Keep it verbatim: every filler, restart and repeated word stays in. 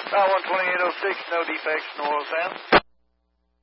Route one twenty-eight oh six, no defects, no oil sound.